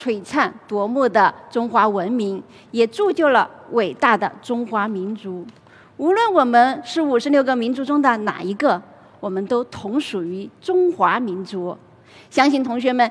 璀璨夺目的中华文明，也铸就了伟大的中华民族。无论我们是56个民族中的哪一个，我们都同属于中华民族。相信同学们